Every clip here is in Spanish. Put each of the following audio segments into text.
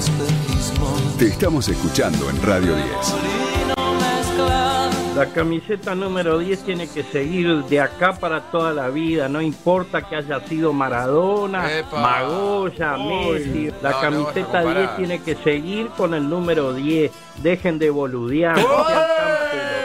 Te estamos escuchando en Radio 10. La camiseta número 10 tiene que seguir de acá para toda la vida, no importa que haya sido Maradona, ¡Epa! Magoya, Messi. La camiseta 10 tiene que seguir con el número 10. Dejen de boludear. No sean tan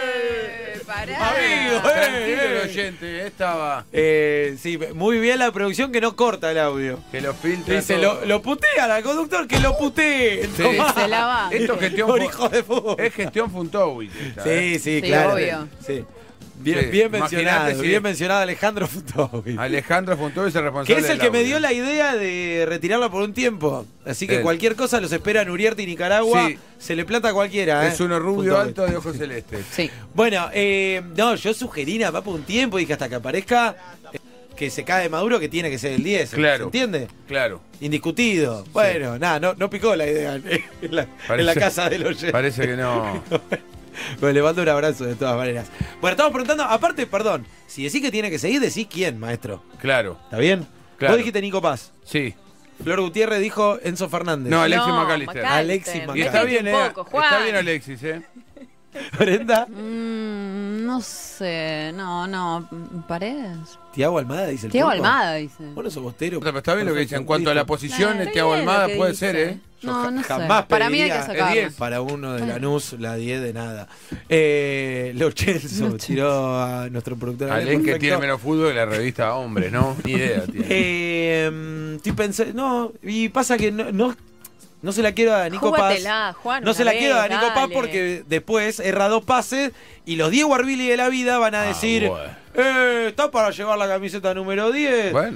Amigo, tranquilo el oyente, estaba. Sí, muy bien la producción que no corta el audio. Que lo filtra. Dice, todo. lo putean al conductor, que lo putee. Sí. Se la va. Esto es gestión Por hijo de fútbol. Es gestión Funtovic. Sí, claro. obvio. Sí. Bien, Sí, bien imagínate mencionado, si- bien mencionado Alejandro Funtovic. Alejandro Funtovic es el responsable. Que es el del que me audio. dio la idea de retirarla por un tiempo. Así que Él. cualquier cosa los espera en Uriarte y Nicaragua. Sí. Se le planta a cualquiera. Es uno rubio Funtovic. alto de ojos celestes. Sí. Bueno, no, yo sugerí nada más por un tiempo. Dije hasta que aparezca que se cae Maduro, que tiene que ser el 10. Claro. ¿Se entiende? Claro. Indiscutido. Bueno, nada, no picó la idea en la casa del oyente. Parece que no. Bueno, le mando un abrazo de todas maneras. Bueno, estamos preguntando, aparte, perdón, si decís que tiene que seguir, decís quién, maestro. Claro. ¿Está bien? Claro. Vos dijiste Nico Paz. Sí. Flor Gutiérrez dijo Enzo Fernández. No, Alexis No, McAllister. Alexis Y McAllister. está bien, Un poco, Juan. está bien Alexis, Brenda. No sé, no, Paredes. Tiago Almada dice el Tiago turco. Almada dice. Vos no sos bostero. Pero está bien lo que dice. En Perfecto, cuanto a la listo. posición, Está Thiago bien Almada lo que puede dice. ser, ¿eh? No, no sé. Jamás Para mí hay que pediría sacarlo. 10. para uno de Lanús la 10 de nada. Lo Chelso tiró a nuestro productor. Alén que Perfecto. tiene menos fútbol que la revista Hombres, ¿no? Ni idea tiene. Estoy pensando, no, y pasa que no se la quiero a Nico Júgatela, Paz. Juan, No se una la quiero a vez, Nico Paz dale. porque después erra 2 pases y los Diego Arbili de la vida van a decir, bueno. está para llevar la camiseta número 10. Bueno.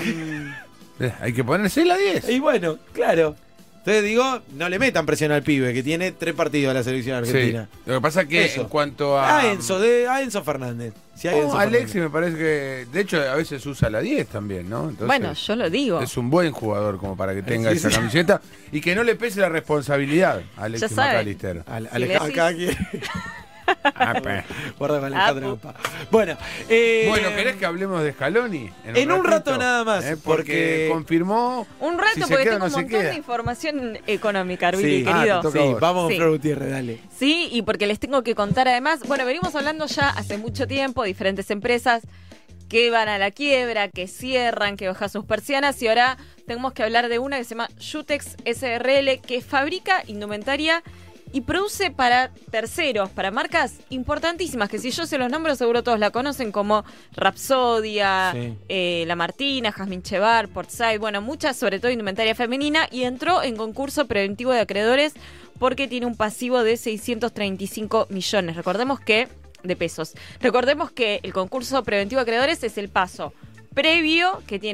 Hay que ponerse la 10. Y bueno, claro. Entonces digo, no le metan presión al pibe, que tiene 3 partidos a la selección Sí. argentina. Lo que pasa es que Eso. en cuanto a. A Enzo Fernández. Si hay Enzo Alexis Fernández. me parece que. De hecho, a veces usa la 10 también, ¿no? Entonces, Bueno, yo lo digo. es un buen jugador como para que tenga Sí, esa sí. camiseta y que no le pese la responsabilidad a Alexis Ya sabe. McAllister. Alejandro, decís- acá quiere. Ah, pe. Guarda con Alejandro. Bueno, Bueno, ¿querés que hablemos de Scaloni? En un rato nada más, Porque porque- confirmó. Un rato si se porque queda o tengo no un se montón queda. de información económica, Arbili, Sí. querido. te toca sí, a vos. vamos Sí. Flor Gutiérrez, dale. Sí, y porque les tengo que contar además, bueno, venimos hablando ya hace mucho tiempo, diferentes empresas que van a la quiebra, que cierran, que bajan sus persianas, y ahora tenemos que hablar de una que se llama Yutex SRL, que fabrica indumentaria y produce para terceros, para marcas importantísimas, que si yo se los nombro seguro todos la conocen, como Rapsodia, Sí. La Martina, Jazmín Chevar, Portside, bueno, muchas, sobre todo indumentaria femenina, y entró en concurso preventivo de acreedores porque tiene un pasivo de 635 millones. Recordemos que el concurso preventivo de acreedores es el paso previo que tiene